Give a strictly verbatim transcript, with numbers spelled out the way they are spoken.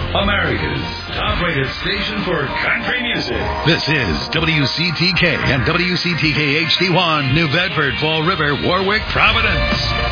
America's top-rated station for country music. This is W C T K and W C T K H D one, New Bedford, Fall River, Warwick, Providence.